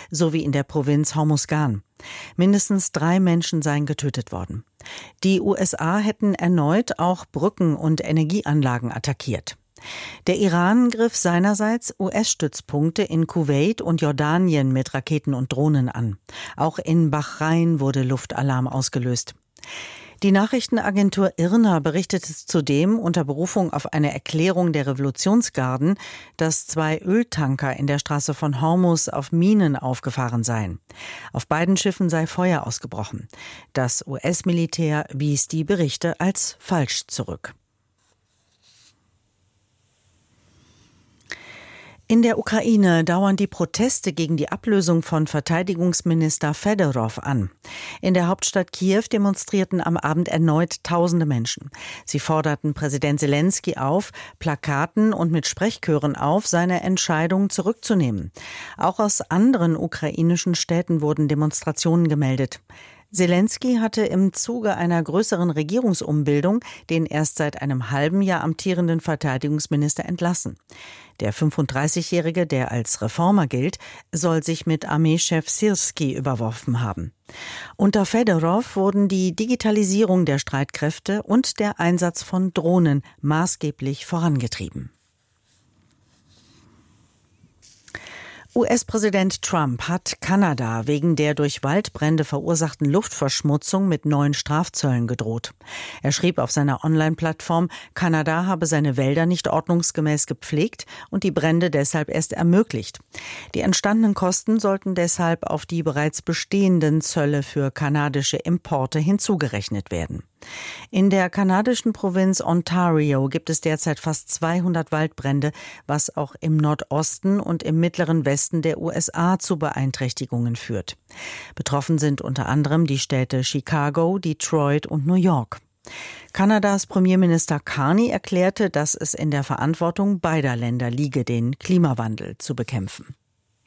sowie in der Provinz Hormuzgan. Mindestens 3 Menschen seien getötet worden. Die USA hätten erneut auch Brücken und Energieanlagen attackiert. Der Iran griff seinerseits US-Stützpunkte in Kuwait und Jordanien mit Raketen und Drohnen an. Auch in Bahrain wurde Luftalarm ausgelöst. Die Nachrichtenagentur IRNA berichtete zudem unter Berufung auf eine Erklärung der Revolutionsgarden, dass 2 Öltanker in der Straße von Hormuz auf Minen aufgefahren seien. Auf beiden Schiffen sei Feuer ausgebrochen. Das US-Militär wies die Berichte als falsch zurück. In der Ukraine dauern die Proteste gegen die Ablösung von Verteidigungsminister Fedorov an. In der Hauptstadt Kiew demonstrierten am Abend erneut tausende Menschen. Sie forderten Präsident Selenskyj auf, Plakaten und mit Sprechchören auf, seine Entscheidung zurückzunehmen. Auch aus anderen ukrainischen Städten wurden Demonstrationen gemeldet. Selenskyj hatte im Zuge einer größeren Regierungsumbildung den erst seit einem halben Jahr amtierenden Verteidigungsminister entlassen. Der 35-Jährige, der als Reformer gilt, soll sich mit Armeechef Syrskij überworfen haben. Unter Fedorov wurden die Digitalisierung der Streitkräfte und der Einsatz von Drohnen maßgeblich vorangetrieben. US-Präsident Trump hat Kanada wegen der durch Waldbrände verursachten Luftverschmutzung mit neuen Strafzöllen gedroht. Er schrieb auf seiner Online-Plattform, Kanada habe seine Wälder nicht ordnungsgemäß gepflegt und die Brände deshalb erst ermöglicht. Die entstandenen Kosten sollten deshalb auf die bereits bestehenden Zölle für kanadische Importe hinzugerechnet werden. In der kanadischen Provinz Ontario gibt es derzeit fast 200 Waldbrände, was auch im Nordosten und im mittleren Westen der USA zu Beeinträchtigungen führt. Betroffen sind unter anderem die Städte Chicago, Detroit und New York. Kanadas Premierminister Carney erklärte, dass es in der Verantwortung beider Länder liege, den Klimawandel zu bekämpfen.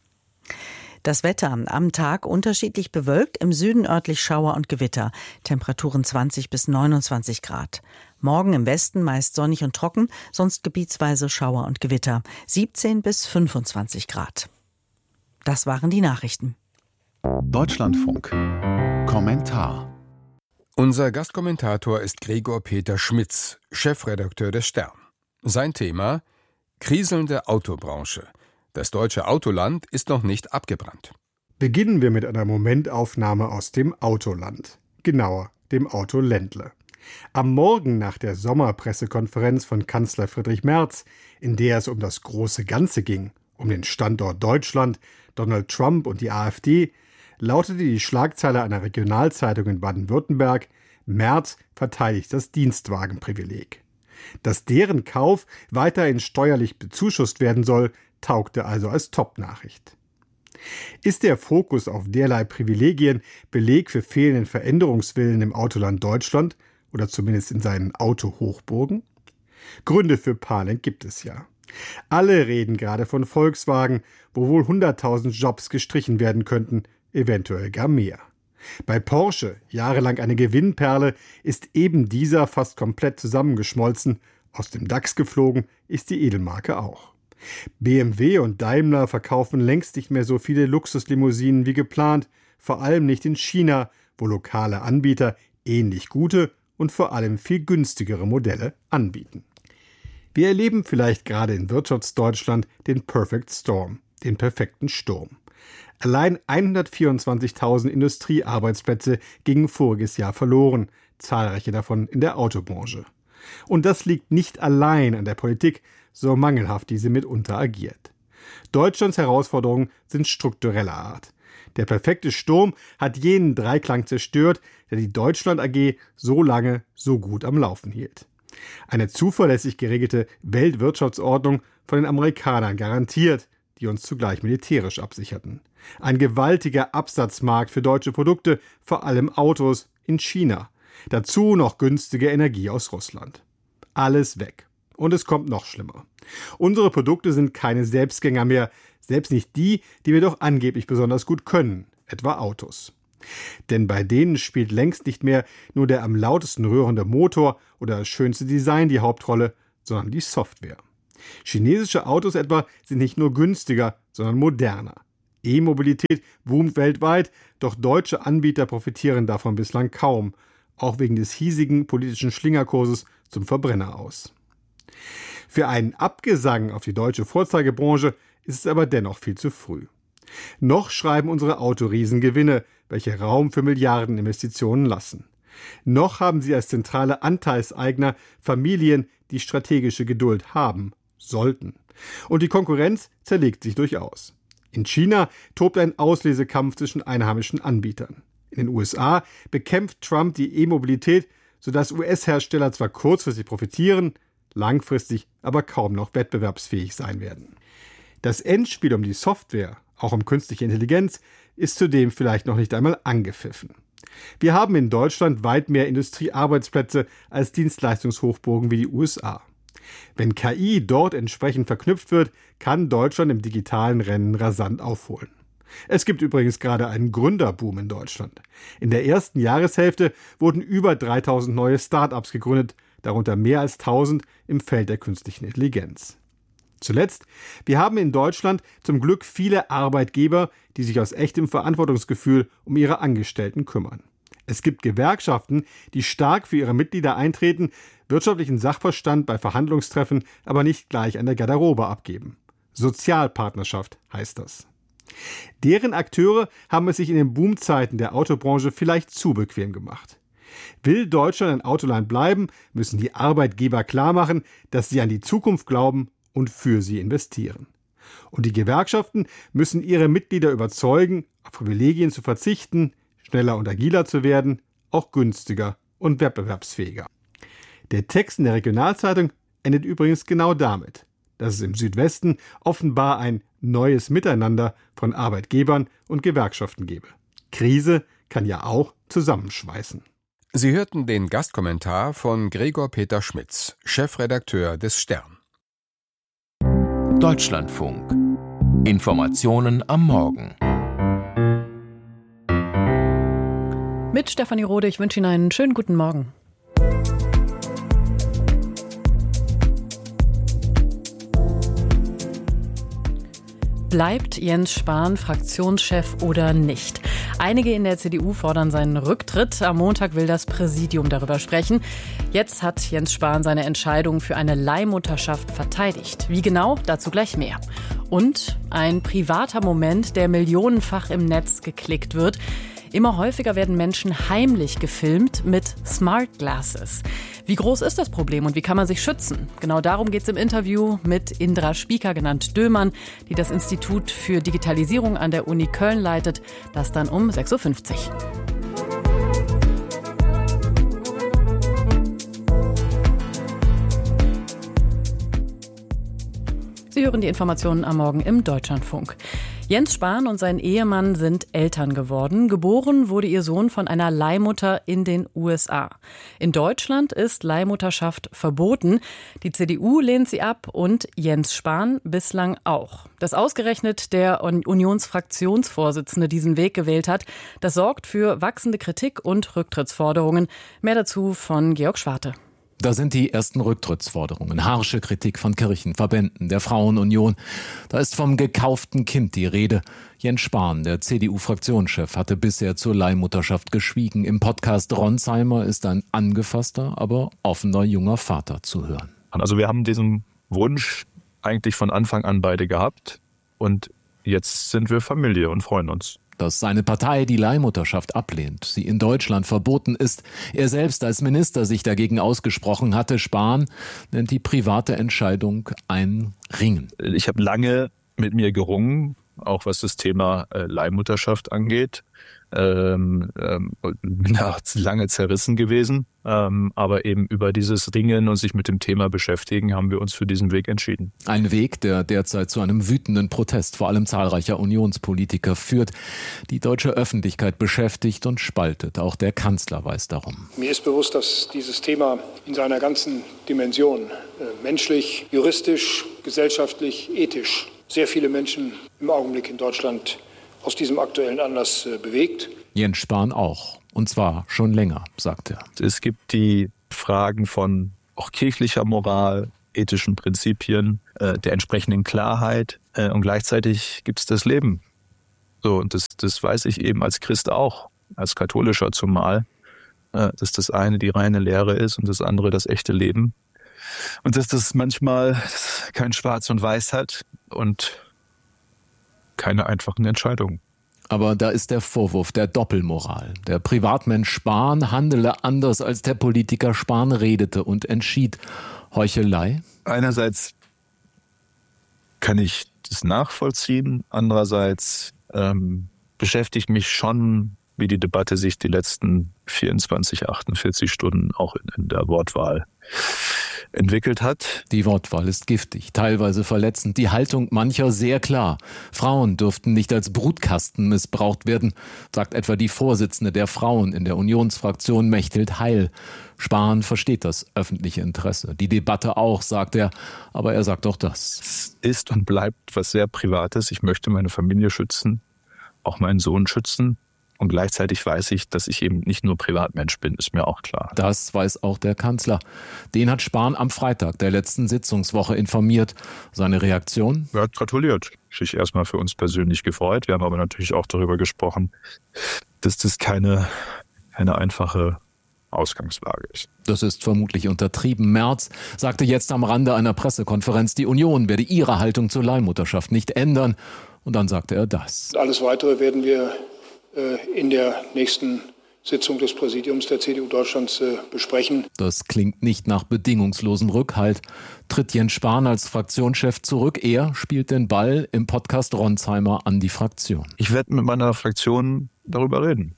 Das Wetter am Tag unterschiedlich bewölkt, im Süden örtlich Schauer und Gewitter, Temperaturen 20 bis 29 Grad. Morgen im Westen meist sonnig und trocken, sonst gebietsweise Schauer und Gewitter, 17 bis 25 Grad. Das waren die Nachrichten. Deutschlandfunk. Kommentar. Unser Gastkommentator ist Gregor Peter Schmitz, Chefredakteur des Stern. Sein Thema: kriselnde Autobranche. Das deutsche Autoland ist noch nicht abgebrannt. Beginnen wir mit einer Momentaufnahme aus dem Autoland. Genauer, dem Autoländle. Am Morgen nach der Sommerpressekonferenz von Kanzler Friedrich Merz, in der es um das große Ganze ging, um den Standort Deutschland, Donald Trump und die AfD, lautete die Schlagzeile einer Regionalzeitung in Baden-Württemberg: Merz verteidigt das Dienstwagenprivileg. Dass deren Kauf weiterhin steuerlich bezuschusst werden soll, taugte also als Top-Nachricht. Ist der Fokus auf derlei Privilegien Beleg für fehlenden Veränderungswillen im Autoland Deutschland oder zumindest in seinen Autohochburgen? Gründe für Panik gibt es ja. Alle reden gerade von Volkswagen, wo wohl 100.000 Jobs gestrichen werden könnten, eventuell gar mehr. Bei Porsche, jahrelang eine Gewinnperle, ist eben dieser fast komplett zusammengeschmolzen. Aus dem DAX geflogen ist die Edelmarke auch. BMW und Daimler verkaufen längst nicht mehr so viele Luxuslimousinen wie geplant, vor allem nicht in China, wo lokale Anbieter ähnlich gute und vor allem viel günstigere Modelle anbieten. Wir erleben vielleicht gerade in Wirtschaftsdeutschland den Perfect Storm, den perfekten Sturm. Allein 124.000 Industriearbeitsplätze gingen voriges Jahr verloren, zahlreiche davon in der Autobranche. Und das liegt nicht allein an der Politik, so mangelhaft diese mitunter agiert. Deutschlands Herausforderungen sind struktureller Art. Der perfekte Sturm hat jenen Dreiklang zerstört, der die Deutschland AG so lange so gut am Laufen hielt. Eine zuverlässig geregelte Weltwirtschaftsordnung von den Amerikanern garantiert, die uns zugleich militärisch absicherten. Ein gewaltiger Absatzmarkt für deutsche Produkte, vor allem Autos, in China. Dazu noch günstige Energie aus Russland. Alles weg. Und es kommt noch schlimmer. Unsere Produkte sind keine Selbstgänger mehr, selbst nicht die, die wir doch angeblich besonders gut können, etwa Autos. Denn bei denen spielt längst nicht mehr nur der am lautesten rührende Motor oder das schönste Design die Hauptrolle, sondern die Software. Chinesische Autos etwa sind nicht nur günstiger, sondern moderner. E-Mobilität boomt weltweit, doch deutsche Anbieter profitieren davon bislang kaum, auch wegen des hiesigen politischen Schlingerkurses zum Verbrenner aus. Für einen Abgesang auf die deutsche Vorzeigebranche ist es aber dennoch viel zu früh. Noch schreiben unsere Autoriesen Gewinne, welche Raum für Milliardeninvestitionen lassen. Noch haben sie als zentrale Anteilseigner Familien, die strategische Geduld haben, sollten. Und die Konkurrenz zerlegt sich durchaus. In China tobt ein Auslesekampf zwischen einheimischen Anbietern. In den USA bekämpft Trump die E-Mobilität, sodass US-Hersteller zwar kurzfristig profitieren, langfristig aber kaum noch wettbewerbsfähig sein werden. Das Endspiel um die Software, auch um künstliche Intelligenz, ist zudem vielleicht noch nicht einmal angepfiffen. Wir haben in Deutschland weit mehr Industriearbeitsplätze als Dienstleistungshochburgen wie die USA. Wenn KI dort entsprechend verknüpft wird, kann Deutschland im digitalen Rennen rasant aufholen. Es gibt übrigens gerade einen Gründerboom in Deutschland. In der ersten Jahreshälfte wurden über 3000 neue Start-ups gegründet, darunter mehr als 1000 im Feld der künstlichen Intelligenz. Zuletzt, wir haben in Deutschland zum Glück viele Arbeitgeber, die sich aus echtem Verantwortungsgefühl um ihre Angestellten kümmern. Es gibt Gewerkschaften, die stark für ihre Mitglieder eintreten, wirtschaftlichen Sachverstand bei Verhandlungstreffen aber nicht gleich an der Garderobe abgeben. Sozialpartnerschaft heißt das. Deren Akteure haben es sich in den Boomzeiten der Autobranche vielleicht zu bequem gemacht. Will Deutschland ein Autoland bleiben, müssen die Arbeitgeber klarmachen, dass sie an die Zukunft glauben und für sie investieren. Und die Gewerkschaften müssen ihre Mitglieder überzeugen, auf Privilegien zu verzichten, schneller und agiler zu werden, auch günstiger und wettbewerbsfähiger. Der Text in der Regionalzeitung endet übrigens genau damit, dass es im Südwesten offenbar ein neues Miteinander von Arbeitgebern und Gewerkschaften gebe. Krise kann ja auch zusammenschweißen. Sie hörten den Gastkommentar von Gregor Peter Schmitz, Chefredakteur des Stern. Deutschlandfunk. Informationen am Morgen. Mit Stefanie Rode, ich wünsche Ihnen einen schönen guten Morgen. Bleibt Jens Spahn Fraktionschef oder nicht? Einige in der CDU fordern seinen Rücktritt. Am Montag will das Präsidium darüber sprechen. Jetzt hat Jens Spahn seine Entscheidung für eine Leihmutterschaft verteidigt. Wie genau? Dazu gleich mehr. Und ein privater Moment, der millionenfach im Netz geklickt wird. Immer häufiger werden Menschen heimlich gefilmt mit Smart Glasses. Wie groß ist das Problem und wie kann man sich schützen? Genau darum geht es im Interview mit Indra Spieker, genannt Dömann, die das Institut für Digitalisierung an der Uni Köln leitet. Das dann um 6.50 Uhr. Sie hören die Informationen am Morgen im Deutschlandfunk. Jens Spahn und sein Ehemann sind Eltern geworden. Geboren wurde ihr Sohn von einer Leihmutter in den USA. In Deutschland ist Leihmutterschaft verboten. Die CDU lehnt sie ab und Jens Spahn bislang auch. Dass ausgerechnet der Unionsfraktionsvorsitzende diesen Weg gewählt hat, das sorgt für wachsende Kritik und Rücktrittsforderungen. Mehr dazu von Georg Schwarte. Da sind die ersten Rücktrittsforderungen, harsche Kritik von Kirchen, Verbänden, der Frauenunion. Da ist vom gekauften Kind die Rede. Jens Spahn, der CDU-Fraktionschef, hatte bisher zur Leihmutterschaft geschwiegen. Im Podcast Ronsheimer ist ein angefasster, aber offener junger Vater zu hören. Also wir haben diesen Wunsch eigentlich von Anfang an beide gehabt und jetzt sind wir Familie und freuen uns. Dass seine Partei die Leihmutterschaft ablehnt, sie in Deutschland verboten ist, er selbst als Minister sich dagegen ausgesprochen hatte. Spahn nennt die private Entscheidung ein Ringen. Ich habe lange mit mir gerungen, auch was das Thema Leihmutterschaft angeht. Bin lange zerrissen gewesen, aber eben über dieses Ringen und sich mit dem Thema beschäftigen, haben wir uns für diesen Weg entschieden. Ein Weg, der derzeit zu einem wütenden Protest vor allem zahlreicher Unionspolitiker führt, die deutsche Öffentlichkeit beschäftigt und spaltet. Auch der Kanzler weiß darum. Mir ist bewusst, dass dieses Thema in seiner ganzen Dimension, menschlich, juristisch, gesellschaftlich, ethisch, sehr viele Menschen im Augenblick in Deutschland aus diesem aktuellen Anlass bewegt. Jens Spahn auch. Und zwar schon länger, sagt er. Es gibt die Fragen von auch kirchlicher Moral, ethischen Prinzipien, der entsprechenden Klarheit und gleichzeitig gibt es das Leben. So, und das weiß ich eben als Christ auch, als Katholischer zumal, dass das eine die reine Lehre ist und das andere das echte Leben. Und dass das manchmal kein Schwarz und Weiß hat und keine einfachen Entscheidungen. Aber da ist der Vorwurf der Doppelmoral. Der Privatmensch Spahn handele anders, als der Politiker Spahn redete und entschied. Heuchelei? Einerseits kann ich das nachvollziehen, andererseits beschäftigt mich schon, wie die Debatte sich die letzten 24, 48 Stunden auch in der Wortwahl entwickelt hat. Die Wortwahl ist giftig, teilweise verletzend, die Haltung mancher sehr klar. Frauen dürften nicht als Brutkasten missbraucht werden, sagt etwa die Vorsitzende der Frauen in der Unionsfraktion Mechthild Heil. Spahn versteht das öffentliche Interesse. Die Debatte auch, sagt er, aber er sagt auch das. Es ist und bleibt was sehr Privates. Ich möchte meine Familie schützen, auch meinen Sohn schützen. Und gleichzeitig weiß ich, dass ich eben nicht nur Privatmensch bin, ist mir auch klar. Das weiß auch der Kanzler. Den hat Spahn am Freitag der letzten Sitzungswoche informiert. Seine Reaktion? Er hat gratuliert. Sich erstmal für uns persönlich gefreut. Wir haben aber natürlich auch darüber gesprochen, dass das keine einfache Ausgangslage ist. Das ist vermutlich untertrieben. Merz sagte jetzt am Rande einer Pressekonferenz, die Union werde ihre Haltung zur Leihmutterschaft nicht ändern. Und dann sagte er das. Alles Weitere werden wir in der nächsten Sitzung des Präsidiums der CDU Deutschlands besprechen. Das klingt nicht nach bedingungslosem Rückhalt. Tritt Jens Spahn als Fraktionschef zurück? Er spielt den Ball im Podcast Ronsheimer an die Fraktion. Ich werde mit meiner Fraktion darüber reden.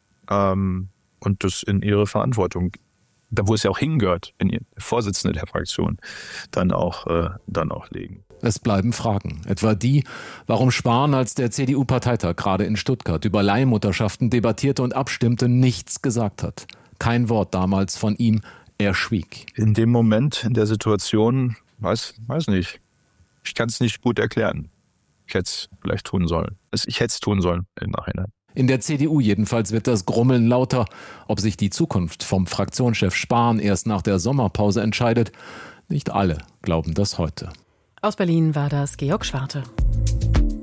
Und das in ihre Verantwortung, da wo es ja auch hingehört, in ihr Vorsitzende der Fraktion, dann auch legen. Es bleiben Fragen, etwa die, warum Spahn, als der CDU-Parteitag gerade in Stuttgart über Leihmutterschaften debattierte und abstimmte, nichts gesagt hat. Kein Wort damals von ihm, er schwieg. In dem Moment, in der Situation, weiß nicht. Ich kann es nicht gut erklären. Ich hätte es vielleicht tun sollen. Ich hätte es tun sollen im Nachhinein. In der CDU jedenfalls wird das Grummeln lauter. Ob sich die Zukunft vom Fraktionschef Spahn erst nach der Sommerpause entscheidet, nicht alle glauben das heute. Aus Berlin war das Georg Schwarte.